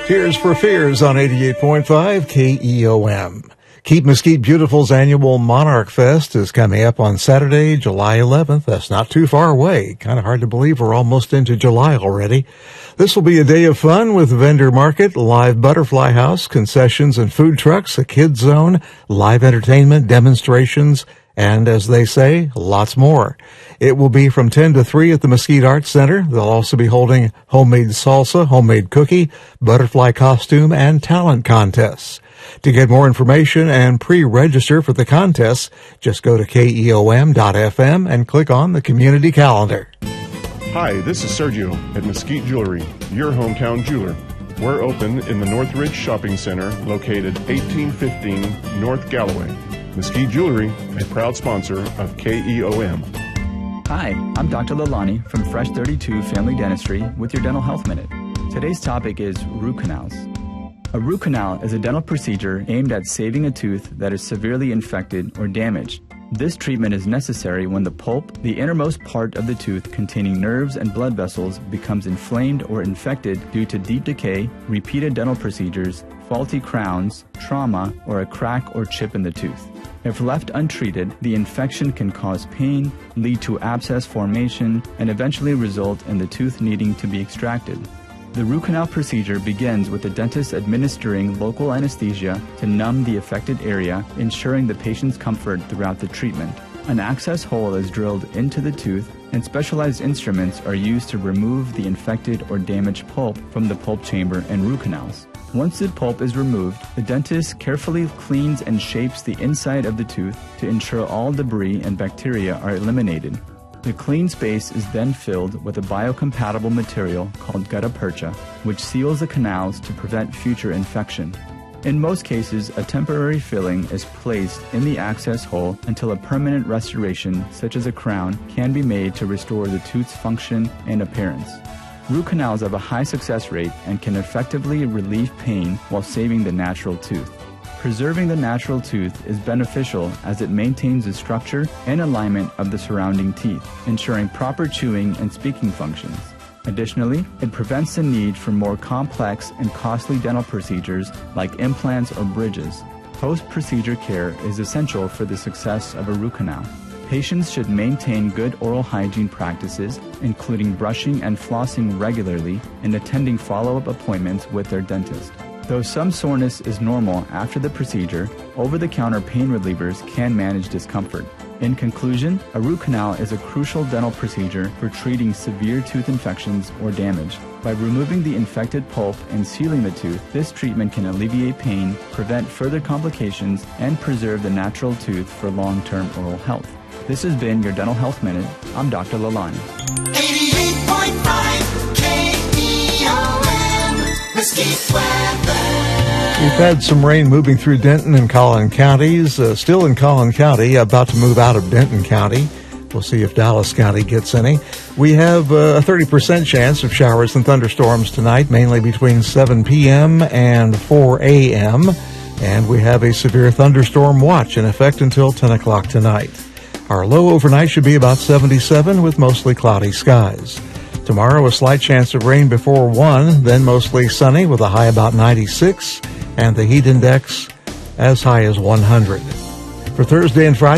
Tears for Fears on 88.5 KEOM. Keep Mesquite Beautiful's annual Monarch Fest is coming up on Saturday, July 11th. That's not too far away. Kind of hard to believe we're almost into July already. This will be a day of fun with vendor market, live butterfly house, concessions and food trucks, a kids zone, live entertainment, demonstrations, and, as they say, lots more. It will be from 10 to 3 at the Mesquite Arts Center. They'll also be holding homemade salsa, homemade cookie, butterfly costume, and talent contests. To get more information and pre-register for the contests, just go to KEOM.FM and click on the community calendar. Hi, this is Sergio at Mesquite Jewelry, your hometown jeweler. We're open in the Northridge Shopping Center, located 1815 North Galloway. Mesquite Jewelry, a proud sponsor of KEOM. Hi, I'm Dr. Lalani from Fresh 32 Family Dentistry with your Dental Health Minute. Today's topic is root canals. A root canal is a dental procedure aimed at saving a tooth that is severely infected or damaged. This treatment is necessary when the pulp, the innermost part of the tooth containing nerves and blood vessels, becomes inflamed or infected due to deep decay, repeated dental procedures, faulty crowns, trauma, or a crack or chip in the tooth. If left untreated, the infection can cause pain, lead to abscess formation, and eventually result in the tooth needing to be extracted. The root canal procedure begins with the dentist administering local anesthesia to numb the affected area, ensuring the patient's comfort throughout the treatment. An access hole is drilled into the tooth, and specialized instruments are used to remove the infected or damaged pulp from the pulp chamber and root canals. Once the pulp is removed, the dentist carefully cleans and shapes the inside of the tooth to ensure all debris and bacteria are eliminated. The clean space is then filled with a biocompatible material called gutta percha, which seals the canals to prevent future infection. In most cases, a temporary filling is placed in the access hole until a permanent restoration, such as a crown, can be made to restore the tooth's function and appearance. Root canals have a high success rate and can effectively relieve pain while saving the natural tooth. Preserving the natural tooth is beneficial as it maintains the structure and alignment of the surrounding teeth, ensuring proper chewing and speaking functions. Additionally, it prevents the need for more complex and costly dental procedures like implants or bridges. Post-procedure care is essential for the success of a root canal. Patients should maintain good oral hygiene practices, including brushing and flossing regularly and attending follow-up appointments with their dentist. Though some soreness is normal after the procedure, over-the-counter pain relievers can manage discomfort. In conclusion, a root canal is a crucial dental procedure for treating severe tooth infections or damage. By removing the infected pulp and sealing the tooth, this treatment can alleviate pain, prevent further complications, and preserve the natural tooth for long-term oral health. This has been your Dental Health Minute. I'm Dr. Lalani. 88.5 KEOM, Mesquite weather. We've had some rain moving through Denton and Collin counties. Still in Collin County, about to move out of Denton County. We'll see if Dallas County gets any. We have a 30% chance of showers and thunderstorms tonight, mainly between 7 p.m. and 4 a.m. And we have a severe thunderstorm watch in effect until 10 o'clock tonight. Our low overnight should be about 77 with mostly cloudy skies. Tomorrow, a slight chance of rain before 1, then mostly sunny with a high about 96, and the heat index as high as 100. For Thursday and Friday,